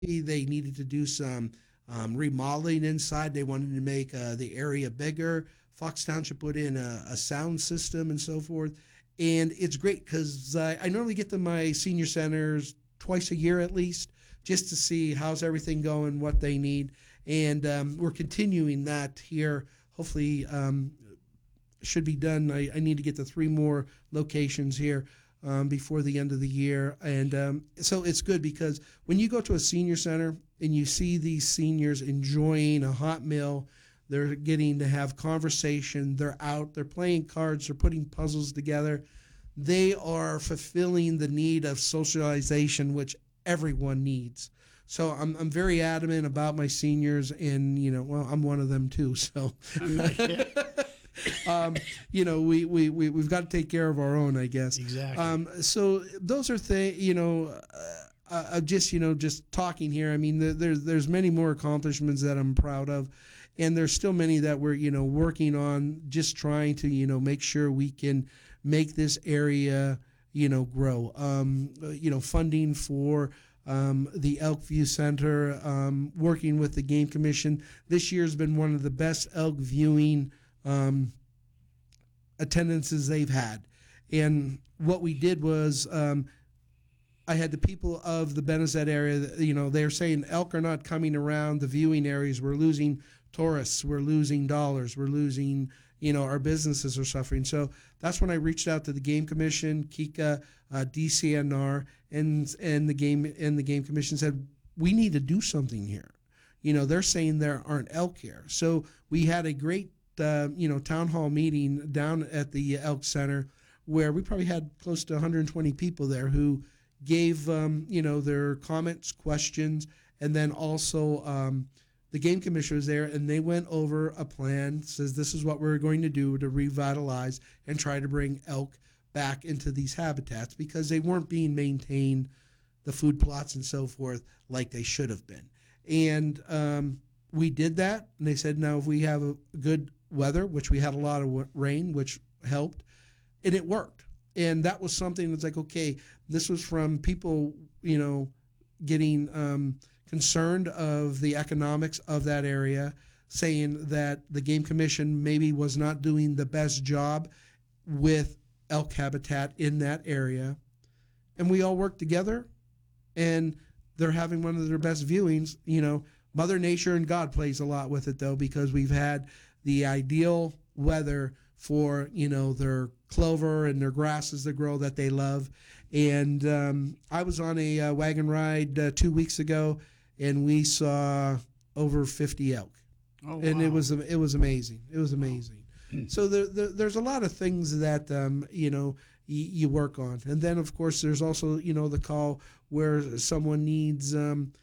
They needed to do some remodeling inside. They wanted to make the area bigger. Fox Township put in a sound system and so forth. And it's great because I normally get to my senior centers twice a year at least, just to see how's everything going, what they need. And we're continuing that here. Hopefully, should be done. I need to get to 3 more locations here before the end of the year. And so it's good because when you go to a senior center and you see these seniors enjoying a hot meal, they're getting to have conversation, they're out, they're playing cards, they're putting puzzles together. They are fulfilling the need of socialization, which everyone needs. So I'm very adamant about my seniors, and well, I'm one of them too. So we've got to take care of our own, I guess. Exactly. So those are things, just talking here. I mean, there's many more accomplishments that I'm proud of, and there's still many that we're working on, just trying to make sure we can make this area grow. Funding for the Elkview Center, working with the Game Commission. This year's been one of the best elk viewing attendances they've had. And what we did was I had the people of the Benezet area, they're saying elk are not coming around the viewing areas. We're losing tourists. We're losing dollars. We're losing, our businesses are suffering. So that's when I reached out to the Game Commission, Kika, DCNR, and the Game Commission said, we need to do something here. They're saying there aren't elk here. So we had a great, town hall meeting down at the Elk Center where we probably had close to 120 people there who gave, their comments, questions, and then also the Game Commission was there, and they went over a plan, says this is what we're going to do to revitalize and try to bring elk back into these habitats because they weren't being maintained, the food plots and so forth, like they should have been. And we did that, and they said, now if we have a good weather, which we had a lot of rain, which helped, and it worked. And that was something that's like, okay, this was from people, getting concerned of the economics of that area, saying that the Game Commission maybe was not doing the best job with elk habitat in that area. And we all worked together, and they're having one of their best viewings. Mother Nature and God plays a lot with it, though, because we've had the ideal weather for, their clover and their grasses that grow that they love. And I was on a wagon ride 2 weeks ago, and we saw over 50 elk. Oh, wow. And it was amazing. It was amazing. So there's a lot of things that, you work on. And then, of course, there's also, the call where someone needs an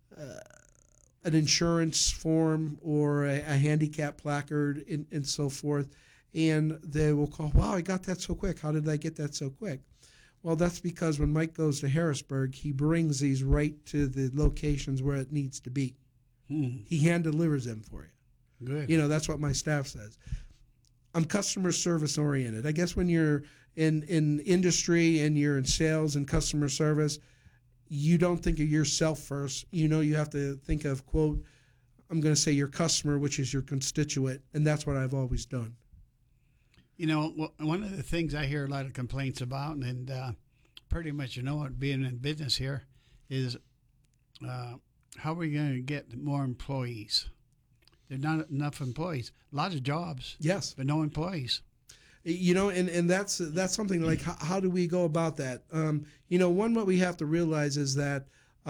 insurance form or a handicap placard and so forth. And they will call, wow, I got that so quick. How did I get that so quick? Well, that's because when Mike goes to Harrisburg, he brings these right to the locations where it needs to be. He hand delivers them for you. Good. That's what my staff says. I'm customer service oriented. I guess when you're in industry and you're in sales and customer service, you don't think of yourself first. You have to think of, quote, I'm going to say your customer, which is your constituent, and that's what I've always done. One of the things I hear a lot of complaints about, and pretty much being in business here, is how are we going to get more employees? There's not enough employees. A lot of jobs, yes, but no employees. And that's something like how do we go about that? What we have to realize is that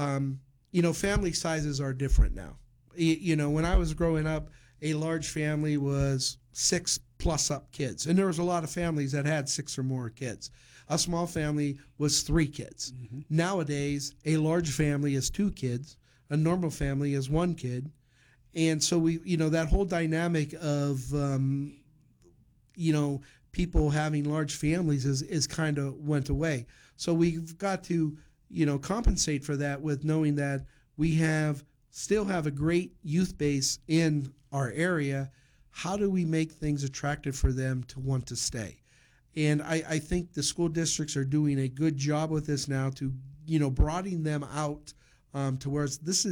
family sizes are different now. When I was growing up, a large family was 6 plus up kids, and there was a lot of families that had 6 or more kids. A small family was 3 kids. Mm-hmm. Nowadays, a large family is 2 kids. A normal family is 1 kid. And so we, that whole dynamic of, people having large families is kind of went away. So we've got to, compensate for that with knowing that we still have a great youth base in our area. How do we make things attractive for them to want to stay? And I think the school districts are doing a good job with this now to, broadening them out to where this is